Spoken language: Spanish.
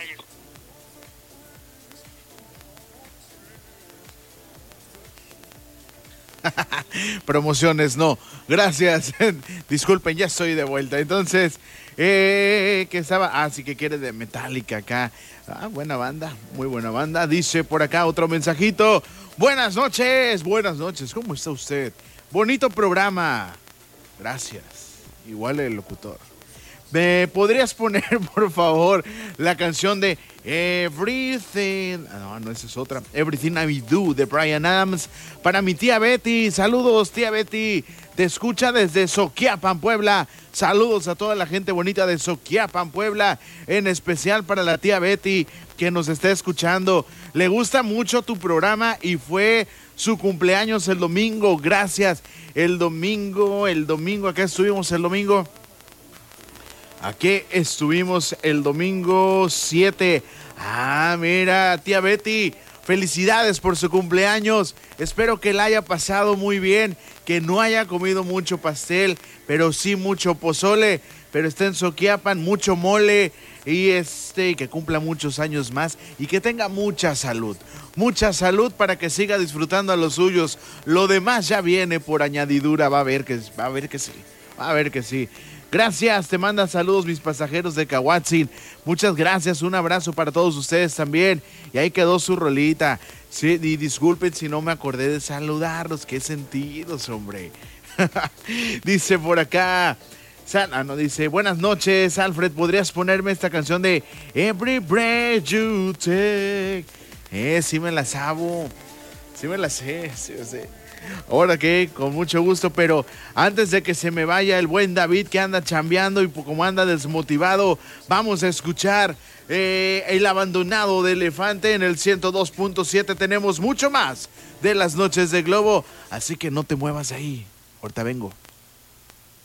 cumpleaños. Promociones, no. Gracias. Disculpen, ya estoy de vuelta. Entonces, que estaba... sí que quiere de Metallica acá. Buena banda, muy buena banda. Dice por acá otro mensajito. Buenas noches, ¿cómo está usted? Bonito programa. Gracias. Igual el locutor. ¿Me podrías poner, por favor, la canción de Everything? No, esa es otra. Everything I Do, de Bryan Adams. Para mi tía Betty. Saludos, tía Betty. Te escucha desde Soquiapan, Puebla. Saludos a toda la gente bonita de Soquiapan, Puebla. En especial para la tía Betty, que nos está escuchando. Le gusta mucho tu programa y fue su cumpleaños el domingo. Gracias. El domingo, acá estuvimos el domingo. Aquí estuvimos el domingo 7. Mira, tía Betty, felicidades por su cumpleaños. Espero que la haya pasado muy bien, que no haya comido mucho pastel, pero sí mucho pozole, pero está en Soquiapan, mucho mole y que cumpla muchos años más y que tenga mucha salud para que siga disfrutando a los suyos. Lo demás ya viene por añadidura, va a ver que sí. Gracias, te manda saludos mis pasajeros de Cahuatzin. Muchas gracias, un abrazo para todos ustedes también. Y ahí quedó su rolita. Sí, y disculpen si no me acordé de saludarlos. Qué sentidos, hombre. Dice por acá. Dice, buenas noches, Alfred. ¿Podrías ponerme esta canción de Every Breath You Take? Sí me la sabo. Sí me la sé. Ahora que con mucho gusto, pero antes de que se me vaya el buen David que anda chambeando y como anda desmotivado, vamos a escuchar El Abandonado de Elefante en el 102.7. Tenemos mucho más de las noches de Globo, así que no te muevas ahí. Ahorita vengo.